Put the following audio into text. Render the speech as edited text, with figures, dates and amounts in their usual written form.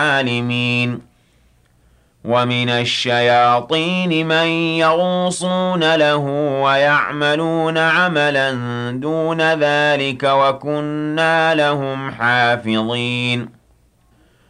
عالمين ومن الشياطين من يغوصون له ويعملون عملا دون ذلك وكنا لهم حافظين